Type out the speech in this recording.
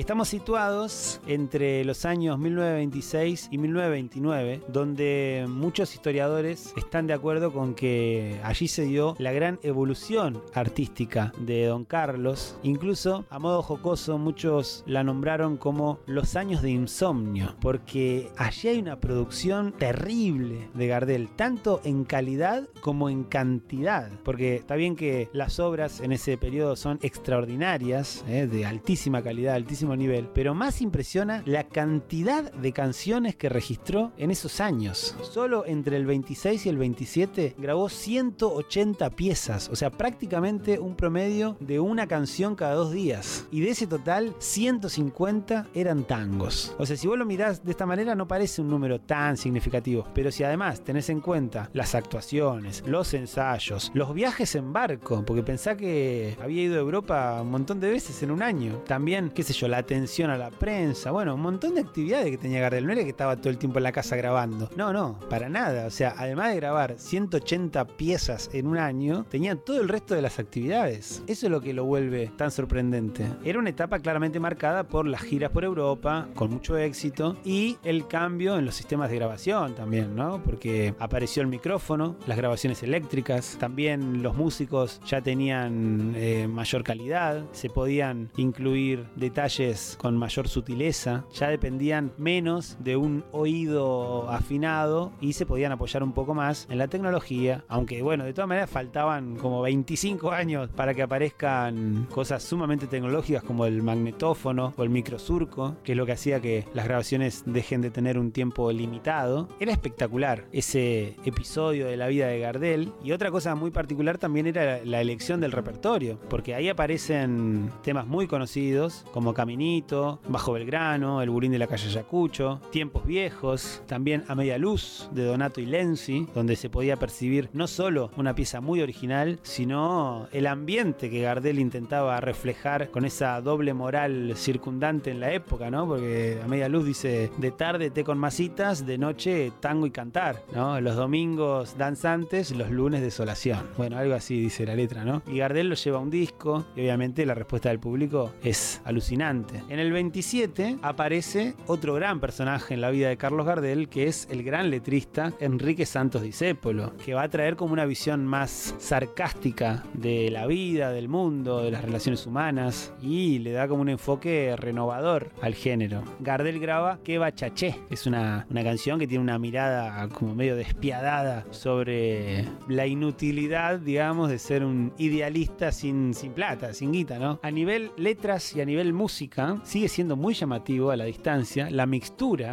Estamos situados entre los años 1926 y 1929, donde muchos historiadores están de acuerdo con que allí se dio la gran evolución artística de Don Carlos. Incluso, a modo jocoso, muchos la nombraron como los años de insomnio, porque allí hay una producción terrible de Gardel, tanto en calidad como en cantidad, porque está bien que las obras en ese periodo son extraordinarias, de altísima calidad, altísimo nivel, pero más impresiona la cantidad de canciones que registró en esos años. Solo entre el 26 y el 27 grabó 180 piezas, o sea, prácticamente un promedio de una canción cada 2 días, y de ese total 150 eran tangos. O sea, si vos lo mirás de esta manera no parece un número tan significativo, pero si además tenés en cuenta las actuaciones, los ensayos, los viajes en barco, porque pensá que había ido a Europa un montón de veces en un año, también, qué sé yo, la atención a la prensa, bueno, un montón de actividades que tenía Gardel. No era que estaba todo el tiempo en la casa grabando, no, para nada. O sea, además de grabar 180 piezas en un año, tenía todo el resto de las actividades. Eso es lo que lo vuelve tan sorprendente. Era una etapa claramente marcada por las giras por Europa, con mucho éxito, y el cambio en los sistemas de grabación también, ¿no? Porque apareció el micrófono, las grabaciones eléctricas, también los músicos ya tenían mayor calidad, se podían incluir detalles con mayor sutileza, ya dependían menos de un oído afinado y se podían apoyar un poco más en la tecnología, aunque bueno, de todas maneras faltaban como 25 años para que aparezcan cosas sumamente tecnológicas como el magnetófono o el microsurco, que es lo que hacía que las grabaciones dejen de tener un tiempo limitado. Era espectacular ese episodio de la vida de Gardel, y otra cosa muy particular también era la elección del repertorio, porque ahí aparecen temas muy conocidos como Caminito, Bajo Belgrano, El Burín de la calle Ayacucho, Tiempos Viejos, también A Media Luz de Donato y Lenzi, donde se podía percibir no solo una pieza muy original, sino el ambiente que Gardel intentaba reflejar con esa doble moral circundante en la época, ¿no? Porque A Media Luz dice: de tarde té con masitas, de noche tango y cantar, ¿no? Los domingos danzantes, los lunes desolación. Bueno, algo así dice la letra, ¿no? Y Gardel lo lleva a un disco y obviamente la respuesta del público es alucinante. En el 27 aparece otro gran personaje en la vida de Carlos Gardel, que es el gran letrista Enrique Santos Discépolo, que va a traer como una visión más sarcástica de la vida, del mundo, de las relaciones humanas, y le da como un enfoque renovador al género. Gardel graba Que Bachaché, es una canción que tiene una mirada como medio despiadada sobre la inutilidad, digamos, de ser un idealista sin plata, sin guita, ¿no? A nivel letras y a nivel música sigue siendo muy llamativo a la distancia la mixtura